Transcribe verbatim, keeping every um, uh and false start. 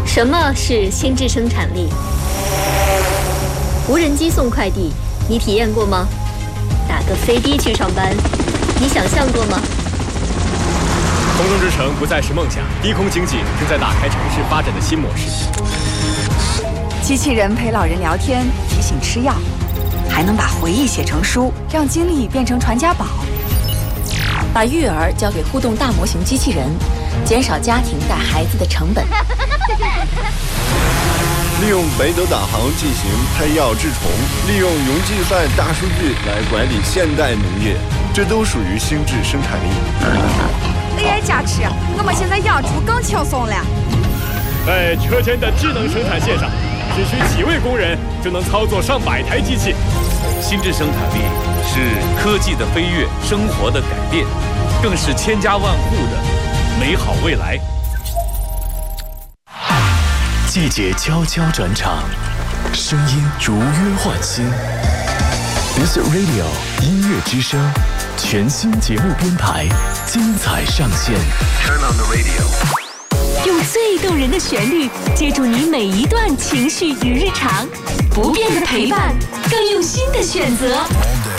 什么是心智生产力？无人机送快递，你体验过吗？打个飞的去上班，你想象过吗？ 空中之城不再是梦想，低空经济正在打开城市发展的新模式。 机器人陪老人聊天，提醒吃药，还能把回忆写成书，让经历变成传家宝。 把育儿交给互动大模型机器人，减少家庭带孩子的成本。 利用北斗导航进行配药治虫，利用云计算大数据来管理现代农业，这都属于心智生产力。 A I 加持，我们现在养猪更轻松了。 在车间的智能生产线上，只需几位工人就能操作上百台机器。 心智生产力是科技的飞跃，生活的改变，更是千家万户的美好未来。 季节悄悄转场，声音如约唤醒。This Radio 音乐之声全新节目编排，精彩上线。 Turn on the radio。 用最动人的旋律接住你每一段情绪与日常，不变的陪伴，更用心的选择。